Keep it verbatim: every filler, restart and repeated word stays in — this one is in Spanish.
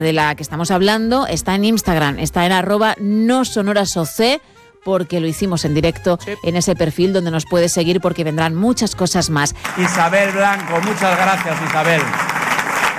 de la que estamos hablando está en Instagram, está en arroba no sonorasoc, porque lo hicimos en directo sí. en ese perfil donde nos puedes seguir porque vendrán muchas cosas más. Isabel Blanco, muchas gracias, Isabel.